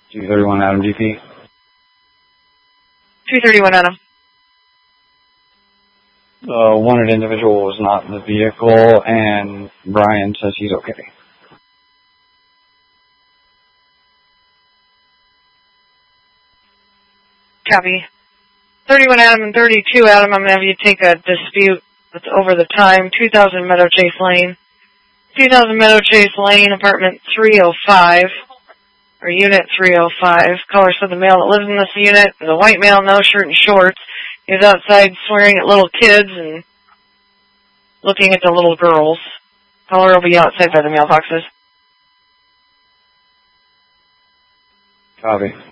231 Adam DP. 231 Adam. The wanted individual was not in the vehicle, and Brian says he's okay. Copy. 31 Adam and 32 Adam, I'm going to have you take a dispute that's over the time. 2000 Meadow Chase Lane. 2000 Meadow Chase Lane, apartment 305, or unit 305. Caller said the male that lives in this unit is a white male, no shirt and shorts. He's outside swearing at little kids and looking at the little girls. Caller will be outside by the mailboxes. Copy.